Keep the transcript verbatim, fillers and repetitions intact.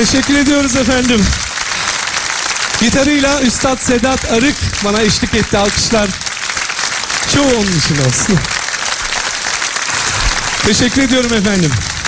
Teşekkür ediyoruz efendim. Gitarıyla Üstad Sedat Arık bana eşlik etti. Alkışlar çoğu onun için olsun. Teşekkür ediyorum efendim.